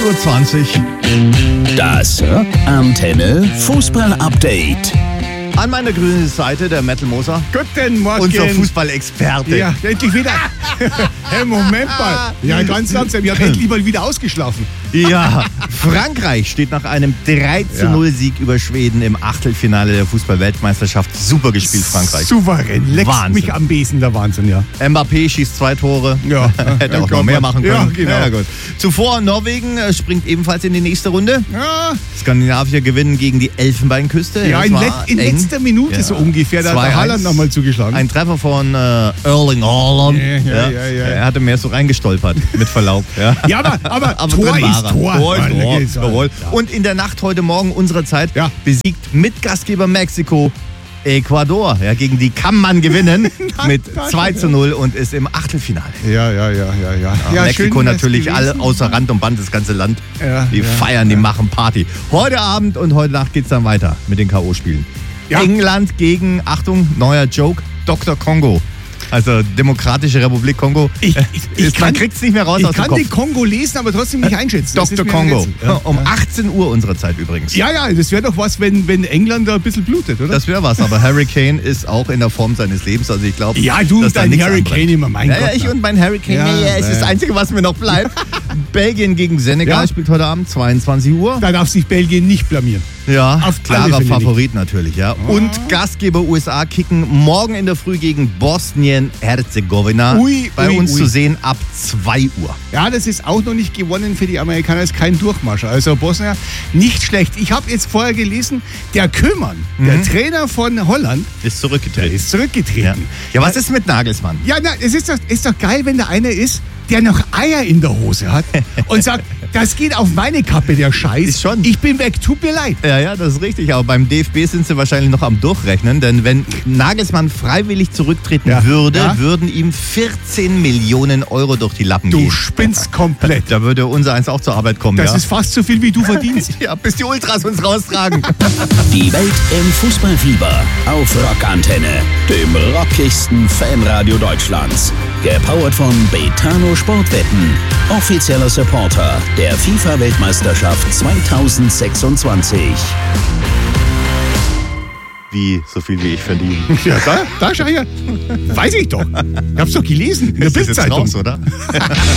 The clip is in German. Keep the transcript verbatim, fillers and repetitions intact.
Uhr zwanzig. Das Antenne Fußball-Update. An meiner grünen Seite der Metal Moser, Guten Morgen. unser Fußballexperte. Ja, endlich wieder. Hey, Moment mal. Ja, ganz langsam. Ich habe endlich mal wieder ausgeschlafen. Ja, Frankreich steht nach einem drei zu null Sieg über Schweden im Achtelfinale der Fußball-Weltmeisterschaft. Super gespielt, Frankreich. Souverän. Leckst Wahnsinn. mich am Besen, der Wahnsinn, ja. Mbappé schießt zwei Tore. Ja. Hätte auch Ja, noch mehr machen können. Ja, genau. Ja, gut. Zuvor Norwegen äh, springt ebenfalls in die nächste Runde. Ja, Skandinavier gewinnen gegen die Elfenbeinküste. ja Das in, war let, in eng. letzter Minute Ja. so ungefähr. Da hat zwei der eins. Haaland nochmal zugeschlagen. Ein Treffer von äh, Erling Haaland. Ja, ja, ja, ja. Er hatte mehr so reingestolpert, mit Verlaub. Ja, Ja, aber, aber, Aber Tor drin war ist er. Tor. Tor ist Mann, Tor. geht's an. Jawohl. Ja. Und in der Nacht heute Morgen unserer Zeit Ja. besiegt Mitgastgeber Mexiko Ecuador. Ja, gegen die kann man gewinnen mit zwei zu null und ist im Achtelfinale. Ja, ja, ja, ja, ja. Ja, Mexiko schön wär's natürlich gewesen. alle außer Rand und Band, das ganze Land. Ja, die ja, feiern, die ja. machen Party. Heute Abend und heute Nacht geht's dann weiter mit den K O-Spielen. Ja. England gegen, Achtung, neuer Joke, Doktor Kongo. Also Demokratische Republik Kongo. Ich, ich, ich Ist- man kann, kriegt's nicht mehr raus ich aus dem kann Kopf. den Kongo lesen, aber trotzdem nicht einschätzen. Das Doktor ist mir ein Kongo. Rätsel. Ja. Um achtzehn Uhr unserer Zeit übrigens. Ja, ja, das wäre doch was, wenn, wenn England da ein bisschen blutet, oder? Das wäre was, aber Harry Kane ist auch in der Form seines Lebens. Also ich glaube, Ja, du dass und da dein nichts Harry anbrennt. Kane immer, mein Ja, Gott. ja, ich na. und mein Harry Kane, Ja, ja, ja, es ist ja. das Einzige, was mir noch bleibt. Belgien gegen Senegal Ja. spielt heute Abend, zweiundzwanzig Uhr. Da darf sich Belgien nicht blamieren. Ja, Auf alle klarer Fälle Favorit natürlich, ja. Und Gastgeber U S A kicken morgen in der Früh gegen Bosnien-Herzegowina. Ui, Bei ui, uns ui. zu sehen ab zwei Uhr. Ja, das ist auch noch nicht gewonnen für die Amerikaner, ist kein Durchmarscher. Also Bosnien, nicht schlecht. Ich habe jetzt vorher gelesen, der Kömann, der Trainer von Holland, Ist zurückgetreten. ist zurückgetreten. Ja. ja, was ist mit Nagelsmann? Ja, na, es ist doch, ist doch geil, wenn da einer ist, der noch Eier in der Hose hat und sagt, das geht auf meine Kappe, der Scheiß. Ist schon. Ich bin weg, tut mir leid. Ja, ja, das ist richtig. Aber beim D F B sind sie wahrscheinlich noch am Durchrechnen, denn wenn Nagelsmann freiwillig zurücktreten Ja. würde, Ja. würden ihm vierzehn Millionen Euro durch die Lappen Du gehen. spinnst komplett. Da würde unser eins auch zur Arbeit kommen, Das ja? ist fast so viel, wie du verdienst. ja, bis die Ultras uns raustragen. Die Welt im Fußballfieber auf Rockantenne, dem rockigsten Fanradio Deutschlands. Gepowert von Betano Sportwetten, offizieller Supporter der FIFA-Weltmeisterschaft zweitausendsechsundzwanzig. Wie, so viel wie ich verdiene. Ja, da, da schau her. Weiß ich doch. Ich hab's doch gelesen in der Ist das jetzt Bildzeitung. raus, oder?